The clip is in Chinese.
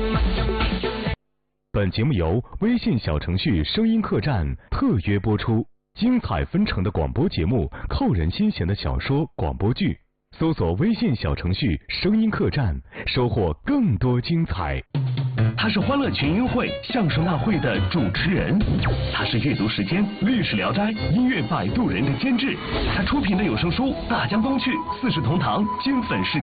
本节目由微信小程序声音客栈特约播出，精彩纷呈的广播节目，扣人心弦的小说广播剧，搜索微信小程序声音客栈，收获更多精彩。 他是欢乐群英会相声大会的主持人，他是阅读时间历史聊斋音乐摆渡人的监制，他出品的有声书《大江东去》《四世同堂》《金粉世